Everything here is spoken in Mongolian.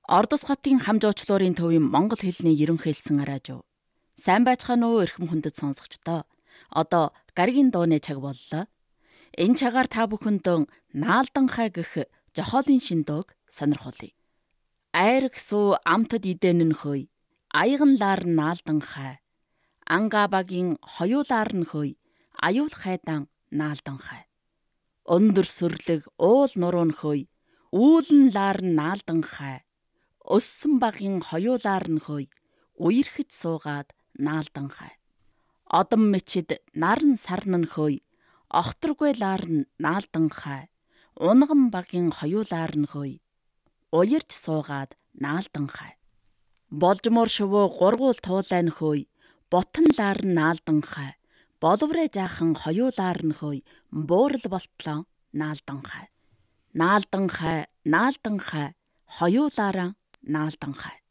Ордос хотын хамжуучлуурын төвийн монгол хэлний ерөнхийлсөн араажуу. Сайн байцгаана уу эрхэм хүндэт сонсогчдоо. Одоо гаригийн дууны цаг боллоо. Энэ цагаар та бүхэнд наалдан хай гэх жохоолын шиндөөг сонирхуулъя. Айраг суу амтад идэнэн хөөй, аягнлаар наалдан хай. Ангабагийн хоёулаар нь хөөй, аюул хайдан наалдан хай. Өндөр сүрлэг уул нуруу нь хөөй, үүлнлаар наалдан хай. Өссөн багийн хоёулаар нь хөөй, үерхэд суугаад наалдан хай. Одон мечид наран сарн нь хөөй, охторгуйлаар нь наалдан хай. Унган багийн хоёулаар нь хөөй, уярж суугаад наалдан хай. Болжмор шувуу гургуул туулай нь хөөй, ботонлаар нь наалдан хай. Боловрэ жаахан хоёулаар нь хөөй, буурал болтлоо наалдан хай. Наалдан хай, хоёулаараа наалдан хай.